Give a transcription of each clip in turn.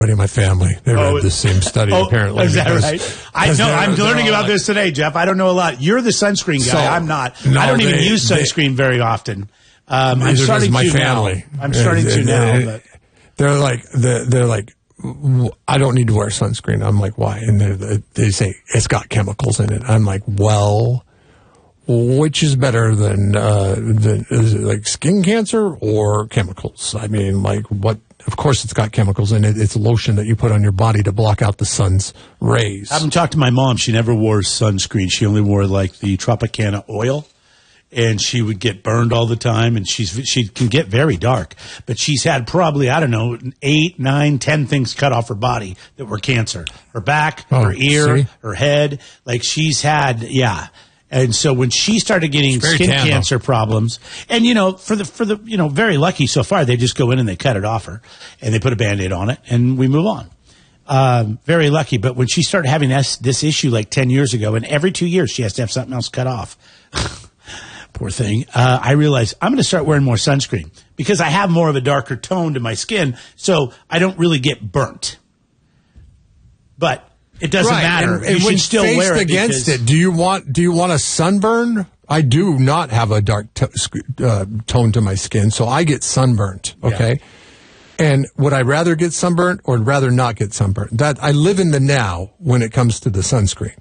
in my family. They read the same study, apparently. Is that right? I'm learning about this today, Jeff. I don't know a lot. You're the sunscreen guy. So, I'm not. no, I don't even use sunscreen very often. I'm starting my to family. now. I'm starting to now. But. They're like, I don't need to wear sunscreen. I'm like, why? And they say, it's got chemicals in it. I'm like, well, which is better than is it like skin cancer or chemicals? I mean, like what? Of course, it's got chemicals in it. It's lotion that you put on your body to block out the sun's rays. I haven't talked to my mom. She never wore sunscreen. She only wore like the Tropicana oil, and she would get burned all the time. And she can get very dark, but she's had probably, I don't know, 8, 9, 10 things cut off her body that were cancer. Her back, her ear, her head. Like she's had, yeah. And so when she started getting skin cancer problems, and for the very lucky so far, they just go in and they cut it off her, and they put a Band-Aid on it, and we move on. Very lucky. But when she started having this issue like 10 years ago, and every 2 years she has to have something else cut off, poor thing. I realized I'm going to start wearing more sunscreen because I have more of a darker tone to my skin, so I don't really get burnt. But it doesn't matter. And you when should still wear it against it. Do you want a sunburn? I do not have a dark tone to my skin, so I get sunburnt. Okay, and would I rather get sunburnt or rather not get sunburnt? That I live in the now when it comes to the sunscreen.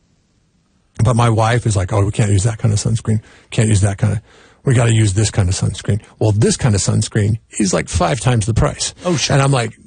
But my wife is like, oh, we can't use that kind of sunscreen. Can't use that kind of. We got to use this kind of sunscreen. Well, this kind of sunscreen is like 5 times the price. Oh, sure. And I'm like,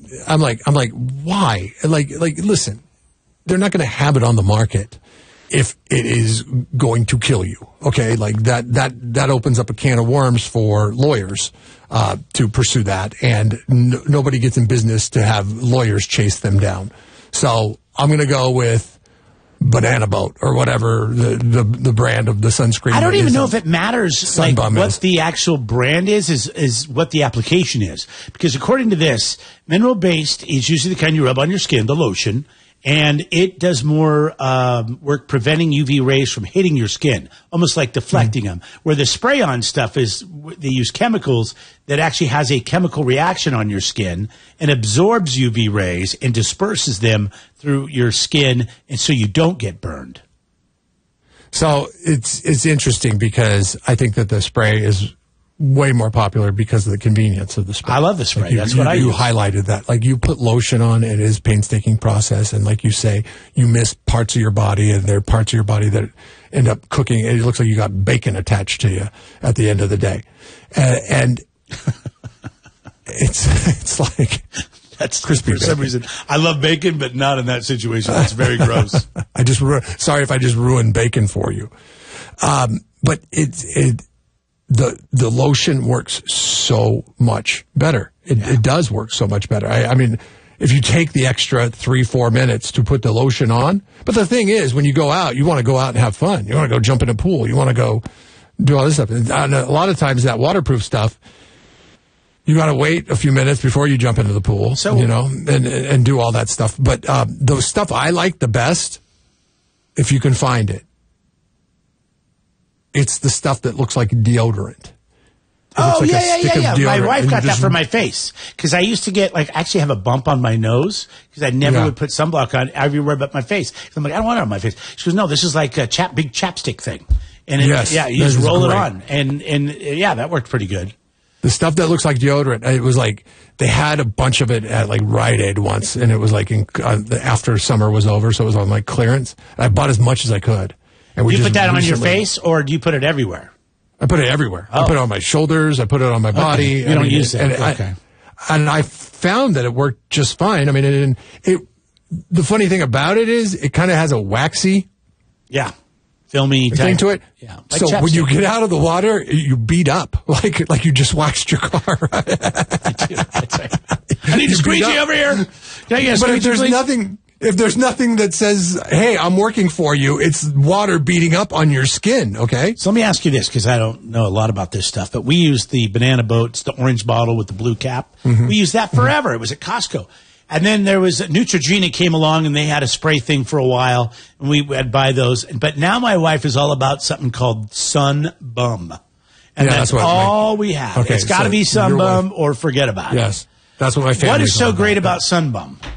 why? Like, listen. They're not going to have it on the market if it is going to kill you. Okay, like that opens up a can of worms for lawyers to pursue that, and nobody gets in business to have lawyers chase them down. So I'm going to go with Banana Boat or whatever the brand of the sunscreen. I don't even know if it matters like what is. The actual brand is what the application is, because according to this, mineral based is usually the kind you rub on your skin, the lotion. And it does more work preventing UV rays from hitting your skin, almost like deflecting them. Where the spray-on stuff is, they use chemicals that actually has a chemical reaction on your skin and absorbs UV rays and disperses them through your skin, and so you don't get burned. So it's interesting because I think that the spray is way more popular because of the convenience of the spray. I love the spray. Like That's what I use. You highlighted that. Like you put lotion on, it is a painstaking process. And like you say, you miss parts of your body, and there are parts of your body that end up cooking. It looks like you got bacon attached to you at the end of the day. And it's like... That's crispy for some reason. I love bacon, but not in that situation. It's very gross. Sorry if I just ruined bacon for you. But the lotion works so much better. It does work so much better. I mean, if you take the extra 3-4 minutes to put the lotion on, but the thing is, when you go out, you want to go out and have fun. You want to go jump in a pool. You want to go do all this stuff. And a lot of times that waterproof stuff, you got to wait a few minutes before you jump into the pool, and do all that stuff. But the stuff I like the best, if you can find it, it's the stuff that looks like deodorant. Yeah. My wife got that for my face because I used to get actually have a bump on my nose because I never would put sunblock on everywhere but my face. I'm like, I don't want it on my face. She goes, no, this is like a big chapstick thing, and you just roll it on, and that worked pretty good. The stuff that looks like deodorant, it was like they had a bunch of it at like Rite Aid once, and it was like after summer was over, so it was on like clearance. I bought as much as I could. And you put that on your face, or do you put it everywhere? I put it everywhere. I put it on my shoulders. I put it on my body. You don't use it. And I found that it worked just fine. I mean, the funny thing about it is it kind of has a waxy filmy thing to it. Yeah. Like so chapstick. when you get out of the water, you beat up like you just waxed your car. That's right. I need a squeegee over here. Can I get a squeegee, if there's nothing that says, hey, I'm working for you, it's water beating up on your skin, okay? So let me ask you this, because I don't know a lot about this stuff, but we use the Banana Boats, the orange bottle with the blue cap. Mm-hmm. We used that forever. It was at Costco. And then there was Neutrogena came along, and they had a spray thing for a while, and we would buy those. But now my wife is all about something called Sun Bum. And that's all we have. Okay, it's got to be Sun Bum or forget about it. Yes. That's what my family. What is so great about Sunbum?